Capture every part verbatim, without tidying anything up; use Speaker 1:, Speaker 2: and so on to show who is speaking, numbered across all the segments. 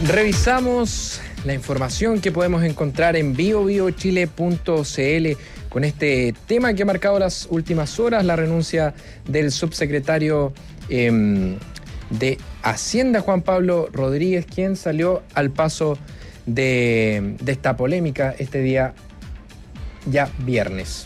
Speaker 1: Revisamos la información que podemos encontrar en bio bio chile punto c l con este tema que ha marcado las últimas horas, la renuncia del subsecretario eh, de Hacienda, Juan Pablo Rodríguez, quien salió al paso de, de esta polémica este día ya viernes.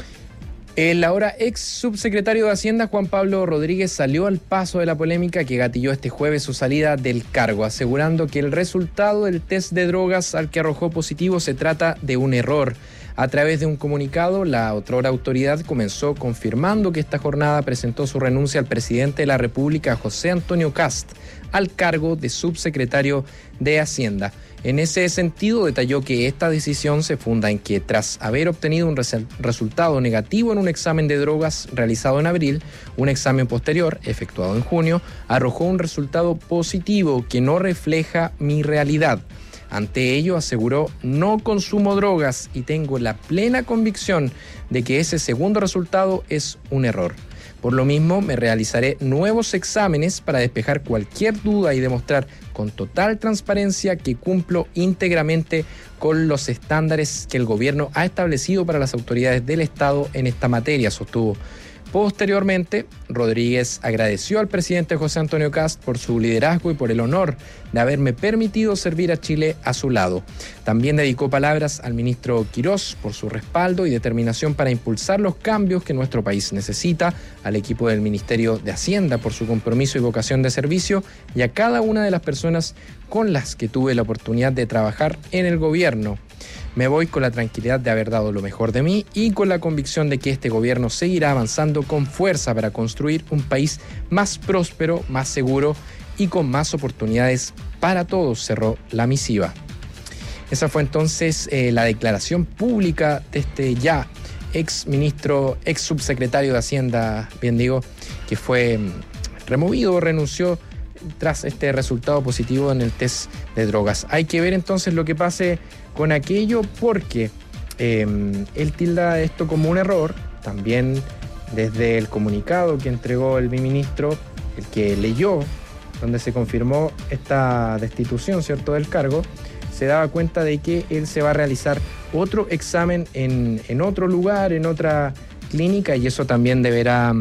Speaker 1: El ahora ex subsecretario de Hacienda, Juan Pablo Rodríguez, salió al paso de la polémica que gatilló este jueves su salida del cargo, asegurando que el resultado del test de drogas al que arrojó positivo se trata de un error. A través de un comunicado, la otrora autoridad comenzó confirmando que esta jornada presentó su renuncia al presidente de la República, José Antonio Kast, al cargo de subsecretario de Hacienda. En ese sentido, detalló que esta decisión se funda en que, tras haber obtenido un res- resultado negativo en un examen de drogas realizado en abril, un examen posterior, efectuado en junio, arrojó un resultado positivo que no refleja mi realidad. Ante ello, aseguró: no consumo drogas y tengo la plena convicción de que ese segundo resultado es un error. Por lo mismo, me realizaré nuevos exámenes para despejar cualquier duda y demostrar con total transparencia que cumplo íntegramente con los estándares que el gobierno ha establecido para las autoridades del Estado en esta materia, sostuvo. Posteriormente, Rodríguez agradeció al presidente José Antonio Kast por su liderazgo y por el honor de haberme permitido servir a Chile a su lado. También dedicó palabras al ministro Quirós por su respaldo y determinación para impulsar los cambios que nuestro país necesita, al equipo del Ministerio de Hacienda por su compromiso y vocación de servicio, y a cada una de las personas con las que tuve la oportunidad de trabajar en el gobierno. Me voy con la tranquilidad de haber dado lo mejor de mí y con la convicción de que este gobierno seguirá avanzando con fuerza para construir un país más próspero, más seguro y con más oportunidades para todos, cerró la misiva. Esa fue entonces eh, la declaración pública de este ya ex ministro, ex subsecretario de Hacienda, bien digo, que fue removido, renunció tras este resultado positivo en el test de drogas. Hay que ver entonces lo que pase con aquello, porque eh, él tilda esto como un error. También desde el comunicado que entregó el ministro, el que leyó, donde se confirmó esta destitución, ¿cierto?, del cargo, se daba cuenta de que él se va a realizar otro examen en, en otro lugar, en otra clínica, y eso también deberá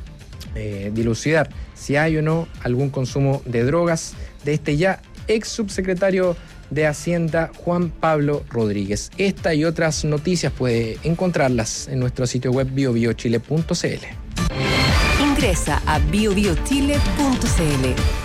Speaker 1: eh, dilucidar si hay o no algún consumo de drogas de este ya ex subsecretario de Hacienda, Juan Pablo Rodríguez. Esta y otras noticias puede encontrarlas en nuestro sitio web bio bio chile punto c l.
Speaker 2: Ingresa a bio bio chile punto c l.